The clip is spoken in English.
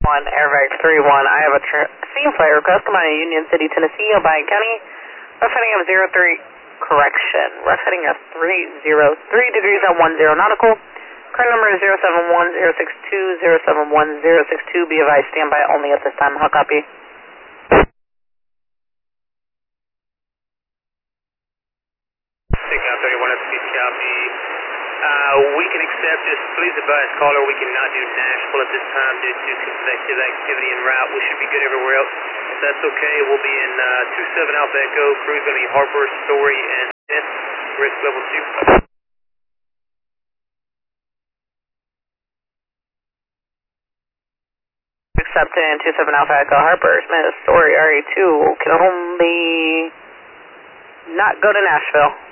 1, Airvac 31. I have a scene flight request come out of Union City, Tennessee, Albion County. Rough heading of 03, correction. Rough heading of 303 degrees at 10 nautical. Current number is 071062, 071062. Be advised, standby only at this time. How copy? Takeoff 31 FCC copy. We can accept this. Please advise caller we cannot do Nashville at this time due to convective activity en route. We should be good everywhere else. If that's okay, we'll be in 27 Alpha Echo. Crew's going to be Harper, Story, and Smith. Risk level 2. Accepting 27 Alpha Echo, Harper, Smith, Story, RE2. Can only not go to Nashville.